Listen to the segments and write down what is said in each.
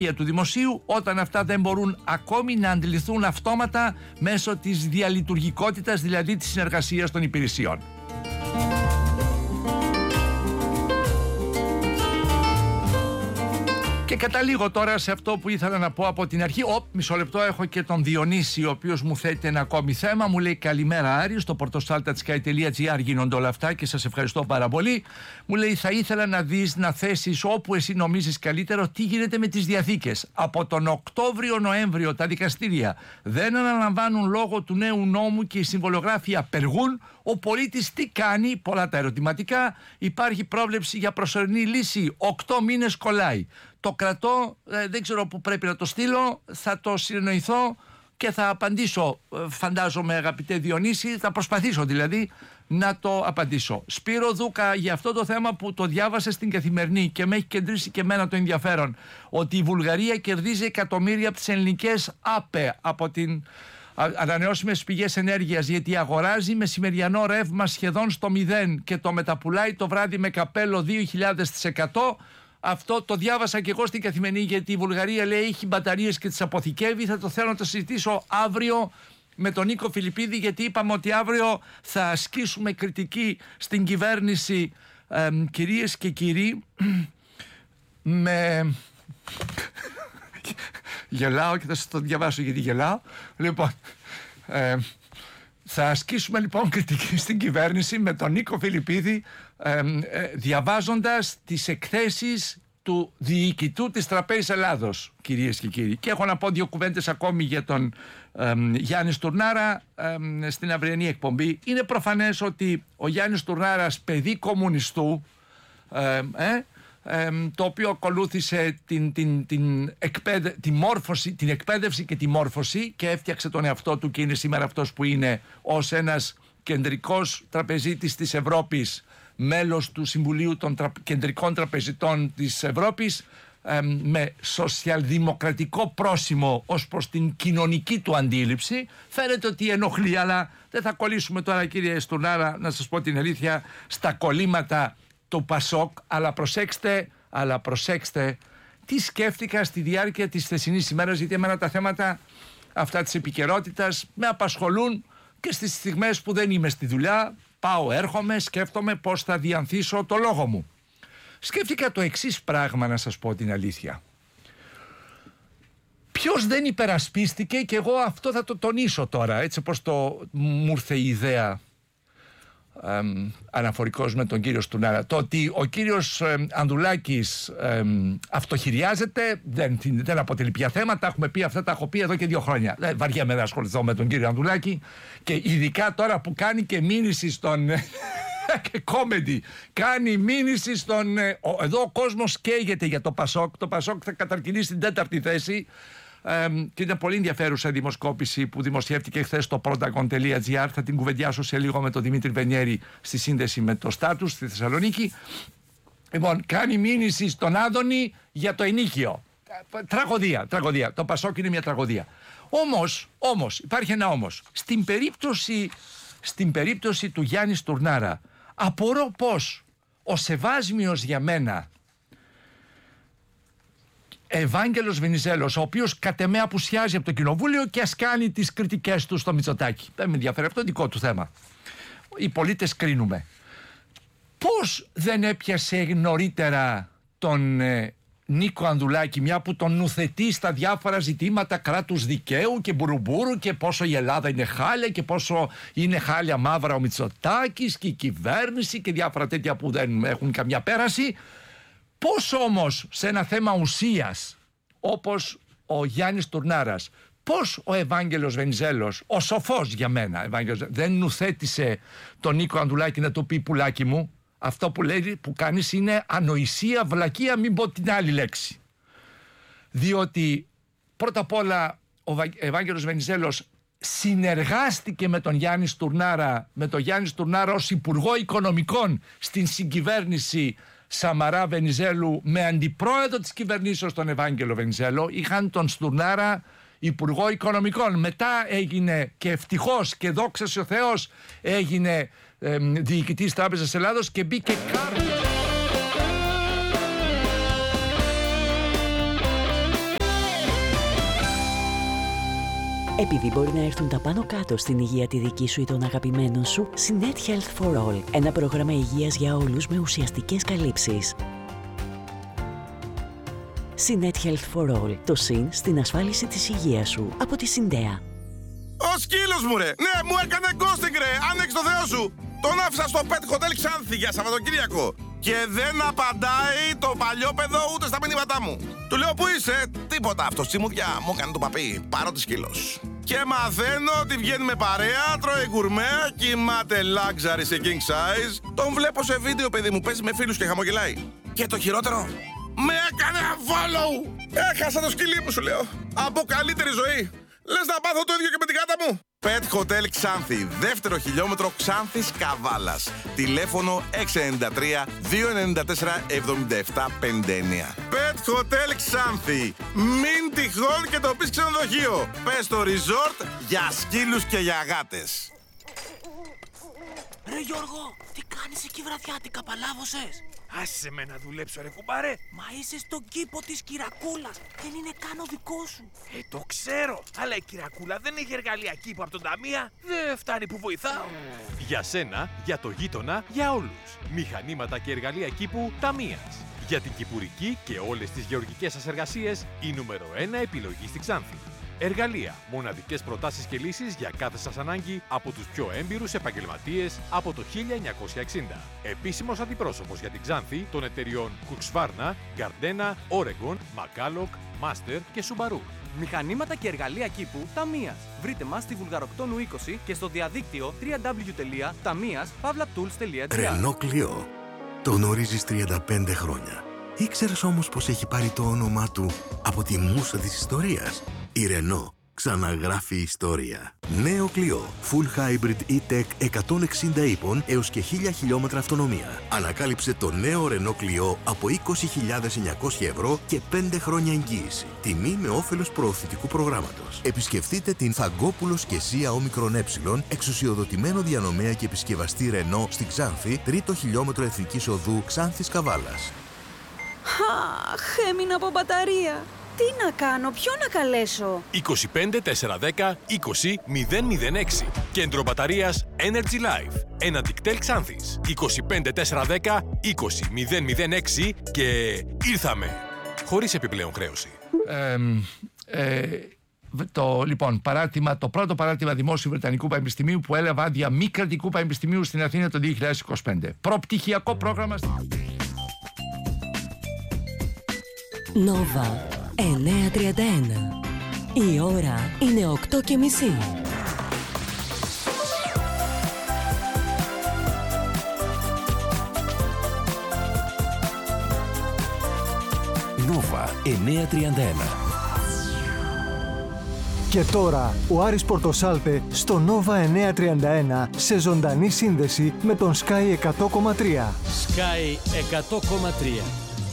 του δημοσίου, όταν αυτά δεν μπορούν ακόμη να αντιληφθούν αυτόματα μέσω της διαλειτουργικότητας, δηλαδή της συνεργασίας των υπηρεσιών. Και καταλήγω τώρα σε αυτό που ήθελα να πω από την αρχή. Μισό λεπτό, έχω και τον Διονύση, ο οποίος μου θέτει ένα ακόμη θέμα. Μου λέει: καλημέρα Άρη, στο portosalta.gr γίνονται όλα αυτά και σας ευχαριστώ πάρα πολύ. Μου λέει: θα ήθελα να δεις, να θέσεις όπου εσύ νομίζεις καλύτερο, τι γίνεται με τις διαθήκες. Από τον Οκτώβριο-Νοέμβριο τα δικαστήρια δεν αναλαμβάνουν λόγω του νέου νόμου και οι συμβολογράφοι απεργούν. Ο πολίτης τι κάνει? Πολλά τα ερωτηματικά. Υπάρχει πρόβλεψη για προσωρινή λύση. 8 μήνες κολλάει. Το κρατώ, δεν ξέρω που πρέπει να το στείλω, θα το συνεννοηθώ και θα απαντήσω, φαντάζομαι αγαπητέ Διονύση, θα προσπαθήσω δηλαδή να το απαντήσω. Σπύρο Δούκα, για αυτό το θέμα που το διάβασε στην Καθημερινή και με έχει κεντρήσει και εμένα το ενδιαφέρον, ότι η Βουλγαρία κερδίζει εκατομμύρια από τις ελληνικές ΑΠΕ, από την ανανεώσιμες πηγές ενέργειας, γιατί αγοράζει μεσημεριανό ρεύμα σχεδόν στο 0 και το μεταπουλάει το βράδυ με καπέλο 2.000%. Αυτό το διάβασα και εγώ στην Καθημερινή, γιατί η Βουλγαρία λέει έχει μπαταρίες και τις αποθηκεύει. Θα το θέλω να το συζητήσω αύριο με τον Νίκο Φιλιππίδη, γιατί είπαμε ότι αύριο θα ασκήσουμε κριτική στην κυβέρνηση, κυρίες και κύριοι. Με... γελάω και θα σας το διαβάσω γιατί γελάω. Λοιπόν, θα ασκήσουμε λοιπόν κριτική στην κυβέρνηση με τον Νίκο Φιλιππίδη, διαβάζοντας τις εκθέσεις του διοικητού της Τραπέζης Ελλάδος, κυρίες και κύριοι. Και έχω να πω 2 κουβέντες ακόμη για τον Γιάννη Στουρνάρα στην αυριανή εκπομπή. Είναι προφανές ότι ο Γιάννης Στουρνάρας, παιδί κομμουνιστού, το οποίο ακολούθησε την εκπαίδευση και τη μόρφωση και έφτιαξε τον εαυτό του και είναι σήμερα αυτός που είναι, ως ένας κεντρικός τραπεζίτης της Ευρώπης, μέλος του Συμβουλίου των Κεντρικών Τραπεζιτών της Ευρώπης, με σοσιαλδημοκρατικό πρόσημο ως προς την κοινωνική του αντίληψη. Φαίνεται ότι ενοχλεί, αλλά δεν θα κολλήσουμε τώρα, κύριε Στουρνάρα, να σας πω την αλήθεια, στα κολλήματα του Πασόκ, αλλά προσέξτε τι σκέφτηκα στη διάρκεια της χθεσινής ημέρας, γιατί εμένα τα θέματα αυτά της επικαιρότητας με απασχολούν και στις στιγμές που δεν είμαι στη δουλειά. Πάω, έρχομαι, σκέφτομαι πώς θα διανθίσω το λόγο μου. Σκέφτηκα το εξής πράγμα, να σας πω την αλήθεια. Ποιος δεν υπερασπίστηκε, και εγώ αυτό θα το τονίσω τώρα, έτσι όπως μου ήρθε η ιδέα, αναφορικός με τον κύριο Στουρνάρα, το ότι ο κύριος Ανδουλάκης αυτοχειριάζεται δεν αποτελεί πια θέμα. Τα έχουμε πει αυτά, τα έχω πει εδώ και 2 χρόνια. Βαριέμαι να ασχοληθώ με τον κύριο Ανδουλάκη, και ειδικά τώρα που κάνει και μήνυση στον και comedy, κάνει μήνυση στον εδώ ο κόσμος καίγεται για το Πασόκ. Το Πασόκ θα καταρκυνήσει την 4η θέση. Και είναι πολύ ενδιαφέρουσα δημοσκόπηση που δημοσιεύτηκε χθες στο Protagon.gr. Θα την κουβεντιάσω σε λίγο με τον Δημήτρη Βενιέρη στη σύνδεση με το Στάτους στη Θεσσαλονίκη. Λοιπόν, κάνει μήνυση στον Άδωνη για το ενίκιο. Τραγωδία. Το Πασόκ είναι μια τραγωδία. Όμως, υπάρχει ένα όμως. Στην περίπτωση του Γιάννη Στουρνάρα, απορώ πως ο σεβάσμιος για μένα Ευάγγελος Βενιζέλος, ο οποίος κατ' εμέ απουσιάζει από το κοινοβούλιο και ας κάνει τις κριτικές του στο Μητσοτάκη. Δεν με ενδιαφέρει, αυτό είναι δικό του θέμα. Οι πολίτες κρίνουμε. Πώς δεν έπιασε νωρίτερα τον Νίκο Ανδουλάκη, μια που τον νουθετεί στα διάφορα ζητήματα κράτους δικαίου και μπουρούμπούρου, και πόσο η Ελλάδα είναι χάλια και πόσο είναι χάλια μαύρα ο Μητσοτάκης και η κυβέρνηση και διάφορα τέτοια που δεν έχουν καμιά πέραση. Πώς όμως σε ένα θέμα ουσίας όπως ο Γιάννης Στουρνάρας, πώς ο Ευάγγελος Βενιζέλος, ο σοφός για μένα Ευάγγελος, δεν νουθέτησε τον Νίκο Ανδουλάκη να του πει πουλάκι μου, αυτό που λέει, που κάνεις είναι ανοησία, βλακεία, μην πω την άλλη λέξη. Διότι πρώτα απ' όλα ο Ευάγγελος Βενιζέλος συνεργάστηκε με τον Γιάννη Στουρνάρα, ως Υπουργό Οικονομικών στην συγκυβέρνηση Σαμαρά Βενιζέλου, με αντιπρόεδρο της κυβερνήσεως τον Ευάγγελο Βενιζέλο. Είχαν τον Στουρνάρα Υπουργό Οικονομικών. Μετά έγινε, και ευτυχώς και δόξα ο Θεός, έγινε διοικητής Τράπεζας Ελλάδος και μπήκε Επειδή μπορεί να έρθουν τα πάνω κάτω στην υγεία τη δική σου ή των αγαπημένων σου, Sinet Health for All. Ένα πρόγραμμα υγείας για όλους με ουσιαστικές καλύψεις. Sinet Health for All. Το συν στην ασφάλιση της υγείας σου. Από τη Συντέα. Ο σκύλος μου ρε! Ναι, μου έκανε ghosting ρε! Άνοιξε το Θεό σου! Τον άφησα στο Pet Hotel Ξάνθη για Σαββατοκύριακο. Και δεν απαντάει το παλιόπαιδο ούτε στα μηνύματά μου. Του λέω που είσαι? Τίποτα, αυτό τσιμουδιά μου έκανε το παπί. Πάρω τη σκύλος. Και μαθαίνω ότι βγαίνει με παρέα, τρώει γκουρμέ, κοιμάται luxury σε king size. Τον βλέπω σε βίντεο, παιδί μου, παίζει με φίλους και χαμογελάει. Και το χειρότερο, με έκανε follow! Έχασα το σκυλί μου, σου λέω. Από καλύτερη ζωή. Λες να πάθω το ίδιο και με την γάτα μου. Pet Hotel Ξάνθη, δεύτερο χιλιόμετρο Ξάνθης Καβάλας. Τηλέφωνο 693 294 77 59. Pet Hotel Ξάνθη. Μην τυχόν και το πεις ξενοδοχείο. Πες το resort για σκύλους και για γάτες. Ρε Γιώργο, τι κάνεις εκεί βραδιάτικα, παλάβωσες? Άσε με να δουλέψω ρε κουμπάρε. Μα είσαι στον κήπο της Κυρακούλας. Δεν είναι καν ο δικό σου. Το ξέρω. Αλλά η Κυρακούλα δεν έχει εργαλεία κήπου από τον Ταμεία. Δεν φτάνει που βοηθάω. Για σένα, για το γείτονα, για όλους. Μηχανήματα και εργαλεία κήπου Ταμείας. Για την κυπουρική και όλες τις γεωργικές σας εργασίες, η νούμερο 1 επιλογή στη Ξάνθη. Εργαλεία, μοναδικές προτάσεις και λύσεις για κάθε σας ανάγκη από τους πιο έμπειρους επαγγελματίες από το 1960. Επίσημος αντιπρόσωπος για την Ξάνθη των εταιριών Κουξβάρνα, Γκαρντένα, Oregon, Μακάλοκ, Μάστερ και Σουμπαρού. Μηχανήματα και εργαλεία κήπου Ταμείας. Βρείτε μας στη Βουλγαροκτόνου 20 και στο διαδίκτυο www.tamias.tools.gr. Renault Clio. Το γνωρίζεις 35 χρόνια. Ήξερες όμως πως έχει πάρει το όνομά του από τη μούσα της ιστορίας? Η Renault ξαναγράφει ιστορία. Νέο Clio. Full Hybrid E-Tech 160 ύπων έως και 1000 χιλιόμετρα αυτονομία. Ανακάλυψε το νέο Renault Clio από 20.900 ευρώ και 5 χρόνια εγγύηση. Τιμή με όφελος προωθητικού προγράμματος. Επισκεφτείτε την Φαγκόπουλος και Σία Όμικρον Ε, εξουσιοδοτημένο διανομέα και επισκευαστή Renault στη Ξάνθη, 3ο χιλιόμετρο Εθνικής Οδού Ξάνθης Καβάλας. Αχ, έμεινα από μπαταρία. Τι να κάνω, ποιον να καλέσω? 25 410 20 006. Κέντρο μπαταρίας Energy Life. Ένα δικτέλ Ξάνθης. 25 410 20 006 και ήρθαμε. Χωρίς επιπλέον χρέωση. Λοιπόν, το πρώτο παράρτημα Δημόσιου Βρετανικού Πανεπιστημίου που έλαβε άδεια μη κρατικού πανεπιστημίου στην Αθήνα το 2025. Προπτυχιακό πρόγραμμα. Νόβα 9:31. Η ώρα είναι 8:30. Νόβα 9:31. Και τώρα ο Άρης Πορτοσάλτε στο Νόβα 9:31 σε ζωντανή σύνδεση με τον Sky 100,3. Sky 100,3.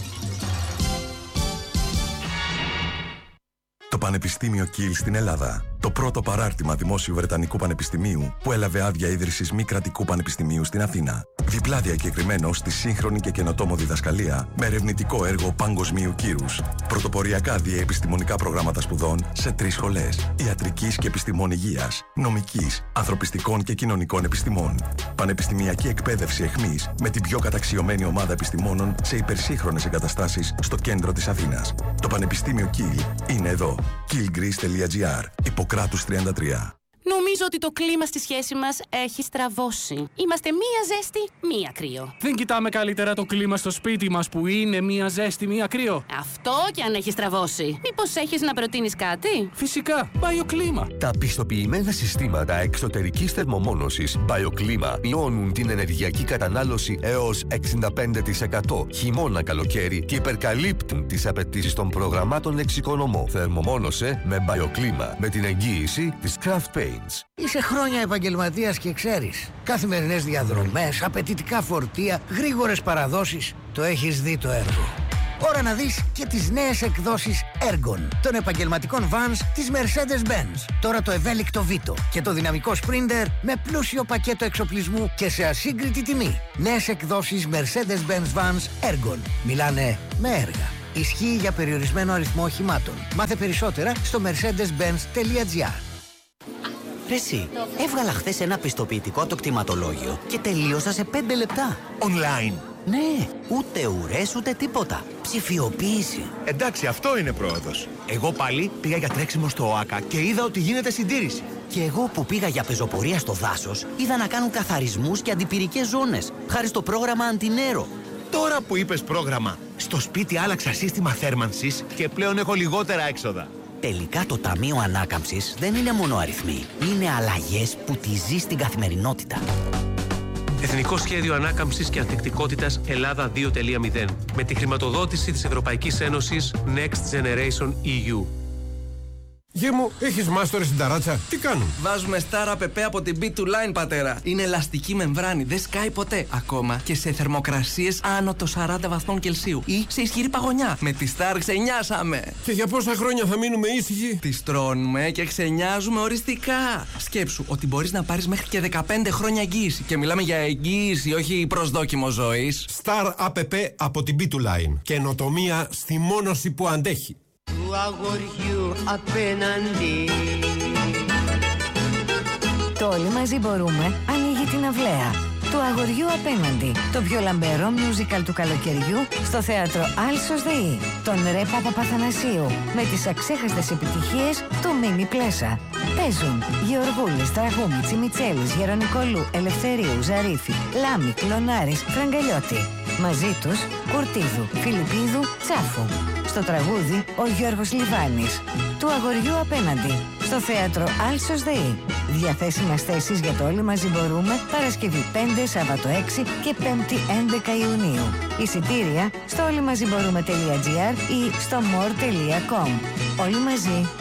Το Πανεπιστήμιο Κιλ στην Ελλάδα. Το πρώτο παράρτημα Δημόσιου Βρετανικού Πανεπιστημίου που έλαβε άδεια ίδρυσης μη κρατικού πανεπιστημίου στην Αθήνα. Διπλά διακεκριμένο στη σύγχρονη και καινοτόμο διδασκαλία με ερευνητικό έργο παγκοσμίου κύρους. Πρωτοποριακά διαεπιστημονικά προγράμματα σπουδών σε 3 σχολές. Ιατρικής και επιστημών υγείας, νομικής, ανθρωπιστικών και κοινωνικών επιστημών. Πανεπιστημιακή εκπαίδευση εχμής με την πιο καταξιωμένη ομάδα επιστημόνων σε υπερσύγχρονες εγκαταστάσεις στο κέντρο της Αθήνας. Το Πανεπιστήμιο Κιλ είναι εδώ. killgreece.gr. Ιπποκράτους 33. Νομίζω ότι το κλίμα στη σχέση μας έχει στραβώσει. Είμαστε μία ζέστη, μία κρύο. Δεν κοιτάμε καλύτερα το κλίμα στο σπίτι μας που είναι μία ζέστη, μία κρύο? Αυτό κι αν έχει στραβώσει. Μήπως έχεις να προτείνεις κάτι? Φυσικά, BioClima. Τα πιστοποιημένα συστήματα εξωτερικής θερμομόνωσης BioClima μειώνουν την ενεργειακή κατανάλωση έως 65% χειμώνα-καλοκαίρι και υπερκαλύπτουν τις απαιτήσεις των προγραμμάτων εξοικονομώ. Θερμομόνωσε με BioClima με την εγγύηση της Craft Paint. Είσαι χρόνια επαγγελματίας και ξέρεις. Καθημερινές διαδρομές, απαιτητικά φορτία, γρήγορες παραδόσεις. Το έχεις δει το έργο. Ώρα να δεις και τις νέες εκδόσεις Ergon των επαγγελματικών vans της Mercedes-Benz. Τώρα το ευέλικτο Vito και το δυναμικό Sprinter με πλούσιο πακέτο εξοπλισμού και σε ασύγκριτη τιμή. Νέες εκδόσεις Mercedes-Benz vans Ergon. Μιλάνε με έργα. Ισχύει για περιορισμένο αριθμό οχημάτων. Μάθε περισσότερα στο mercedes-benz.gr. Ρε εσύ, έβγαλα χθες ένα πιστοποιητικό από το κτηματολόγιο και τελείωσα σε 5 λεπτά. Online. Ναι, ούτε ουρές ούτε τίποτα. Ψηφιοποίηση. Εντάξει, αυτό είναι πρόοδος. Εγώ πάλι πήγα για τρέξιμο στο ΟΑΚΑ και είδα ότι γίνεται συντήρηση. Και εγώ που πήγα για πεζοπορία στο δάσος, είδα να κάνουν καθαρισμούς και αντιπυρικές ζώνες, χάρη στο πρόγραμμα Αντινέρο. Τώρα που είπες πρόγραμμα, στο σπίτι άλλαξα σύστημα θέρμανσης και πλέον έχω λιγότερα έξοδα. Τελικά το Ταμείο Ανάκαμψης δεν είναι μόνο αριθμοί. Είναι αλλαγές που τη ζει στην καθημερινότητα. Εθνικό Σχέδιο Ανάκαμψης και Ανθεκτικότητας Ελλάδα 2.0 με τη χρηματοδότηση της Ευρωπαϊκής Ένωσης Next Generation EU. Γε μου, έχεις μάστορες στην ταράτσα. Τι κάνουν? Βάζουμε Star APP από την B2Line, πατέρα. Είναι ελαστική μεμβράνη, δεν σκάει ποτέ. Ακόμα και σε θερμοκρασίες άνω των 40 βαθμών Κελσίου ή σε ισχυρή παγωνιά. Με τη Star ξενιάσαμε. Και για πόσα χρόνια θα μείνουμε ήσυχοι? Τις τρώνουμε και ξενιάζουμε οριστικά. Σκέψου ότι μπορείς να πάρεις μέχρι και 15 χρόνια εγγύηση. Και μιλάμε για εγγύηση, όχι προσδόκιμο ζωής. Star APP από την B2Line. Καινοτομία στη μόνωση που αντέχει. Του αγοριού απέναντι. Το Όλοι μαζί μπορούμε ανοίγει την αυλαία. Του αγοριού απέναντι. Το πιο λαμπερό musical του καλοκαιριού στο θέατρο Άλσος ΔΕΗ. Τον Ρε Παπαθανασίου. Με τις αξέχαστες επιτυχίες του Μίμη Πλέσα. Παίζουν Γεωργούλης, Τραγούμη, Μιτσέλης, Γερονικολού, Ελευθερίου, Ζαρίφη, Λάμη, Κλωνάρης, Φραγκαλιώτη. Μαζί τους Κουρτίδου, Φιλιππίδου, Τσάφου. Στο τραγούδι ο Γιώργος Λιβάνης. Του αγοριού απέναντι. Στο θέατρο Άλσος ΔΕΗ. Διαθέσιμες θέσεις για το Όλοι μαζί μπορούμε Παρασκευή 5, Σάββατο 6 και 5η 11 Ιουνίου. Εισιτήρια στο όλημαζιμπορούμε.gr ή στο more.com. Όλοι μαζί